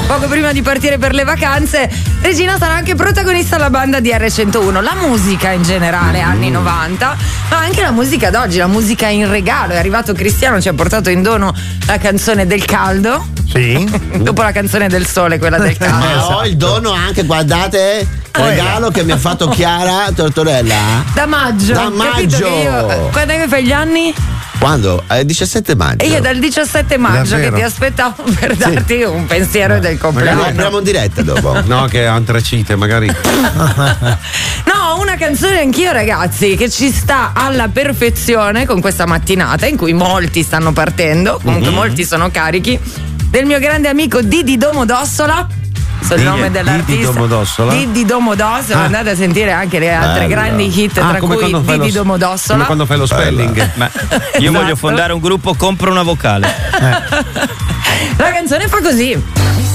poco prima di partire per le vacanze. Regina sarà anche protagonista alla banda di R101. La musica in generale, anni 90, ma anche la musica d'oggi, la musica in regalo. È arrivato Cristiano, ci ha portato in dono la canzone del caldo. Sì. Dopo la canzone del sole, quella del caldo. Ho il dono anche, guardate, regalo che mi ha fatto Chiara Tortorella. Da maggio. Da Capito maggio. che io, quando è che fai gli anni? Quando? 17 maggio. E io dal 17 maggio Davvero? che ti aspettavo per darti un pensiero del compleanno. Apriamo in diretta dopo. No, che antracite, magari. No, una canzone anch'io, ragazzi, che ci sta alla perfezione con questa mattinata in cui molti stanno partendo, comunque molti sono carichi, del mio grande amico Didi Domodossola. Il nome dell'artista Didi Domodossola? Didi Domodossola. Andate a sentire anche le altre grandi hit, tra come cui quando fai Didi lo- Domodossola. Come quando fai lo spelling. Ma io voglio fondare un gruppo, compro una vocale. La canzone fa così.